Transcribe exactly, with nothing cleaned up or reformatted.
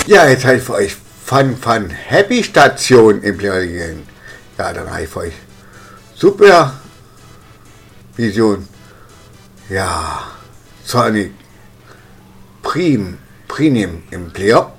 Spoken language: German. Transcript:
Ja, jetzt habe ich für euch Fun Fun Happy Station implementiert. Ja, dann habe ich für euch Super Vision. Ja, Sonic Prim, Premium im Player.